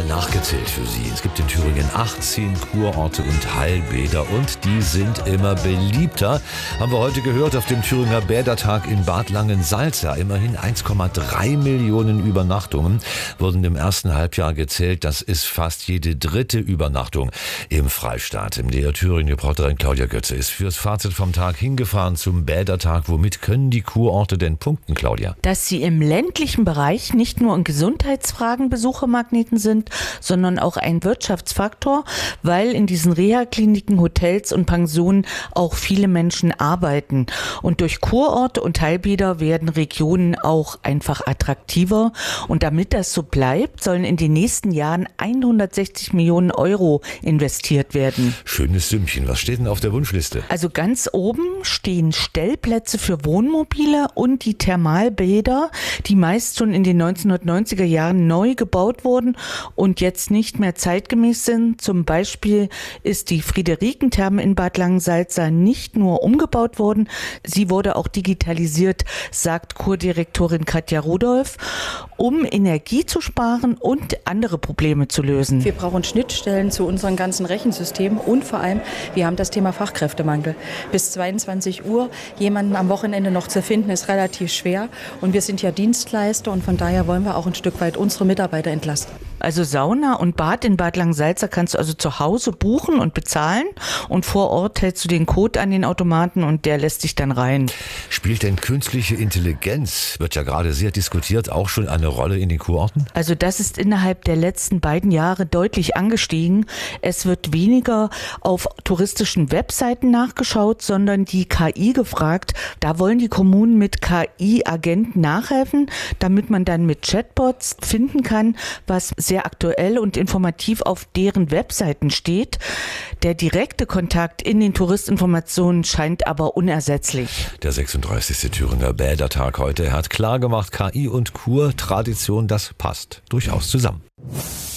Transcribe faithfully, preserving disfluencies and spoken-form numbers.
nachgezählt für Sie. Es gibt in Thüringen achtzehn Kurorte und Heilbäder und die sind immer beliebter. Haben wir heute gehört auf dem Thüringer Bädertag in Bad Langensalza. Immerhin eins Komma drei Millionen Übernachtungen wurden im ersten Halbjahr gezählt. Das ist fast jede dritte Übernachtung im Freistaat. Im D R Thüringen-Reporterin Claudia Götze ist fürs Fazit vom Tag hingefahren zum Bädertag. Womit können die Kurorte denn punkten, Claudia? Dass sie im ländlichen Bereich nicht nur in Gesundheitsfragen Besuchermagneten sind, sondern auch ein Wirtschaftsfaktor, weil in diesen Reha-Kliniken, Hotels und Pensionen auch viele Menschen arbeiten. Und durch Kurorte und Heilbäder werden Regionen auch einfach attraktiver. Und damit das so bleibt, sollen in den nächsten Jahren hundertsechzig Millionen Euro investiert werden. Schönes Sümmchen. Was steht denn auf der Wunschliste? Also ganz oben stehen Stellplätze für Wohnmobile und die Thermalbäder, die meist schon in den neunzehnhundertneunziger Jahren neu gebaut wurden und jetzt nicht mehr zeitgemäß sind. Zum Beispiel ist die Friederikentherme in Bad Langensalza nicht nur umgebaut worden, sie wurde auch digitalisiert, sagt Kurdirektorin Katja Rudolph, um Energie zu sparen und andere Probleme zu lösen. Wir brauchen Schnittstellen zu unseren ganzen Rechensystemen und vor allem, wir haben das Thema Fachkräftemangel. Bis zweiundzwanzig Uhr jemanden am Wochenende noch zu finden, ist relativ schwer und wir sind ja Dienstleister und von daher wollen wir auch ein Stück weit unsere Mitarbeiter entlasten. Also Sauna und Bad in Bad Langensalza kannst du also zu Hause buchen und bezahlen und vor Ort hältst du den Code an den Automaten und der lässt dich dann rein. Spielt denn künstliche Intelligenz, wird ja gerade sehr diskutiert, auch schon eine Rolle in den Kurorten? Also das ist innerhalb der letzten beiden Jahre deutlich angestiegen. Es wird weniger auf touristischen Webseiten nachgeschaut, sondern die K I gefragt. Da wollen die Kommunen mit K I-Agenten nachhelfen, damit man dann mit Chatbots finden kann, was sehr aktuell und informativ auf deren Webseiten steht. Der direkte Kontakt in den Touristinformationen scheint aber unersetzlich. Der sechsunddreißigste Thüringer Bädertag heute hat klargemacht, K I und Kurtradition, das passt durchaus zusammen.